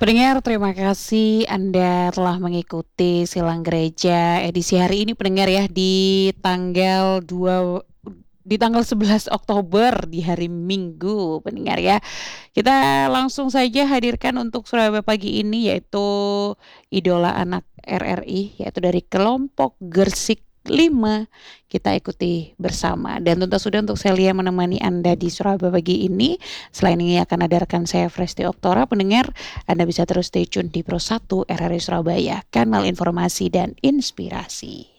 Pendengar, terima kasih Anda telah mengikuti Silang Gereja edisi hari ini pendengar ya di tanggal 11 Oktober di hari Minggu pendengar ya. Kita langsung saja hadirkan untuk Surabaya pagi ini yaitu idola anak RRI yaitu dari kelompok Gersik 5 kita ikuti bersama dan tuntas sudah untuk Celia menemani Anda di Surabaya pagi ini. Selain ini akan ada rekan saya Fresti Oktora pendengar. Anda bisa terus stay tune di Pro 1 RRI Surabaya, kanal informasi dan inspirasi.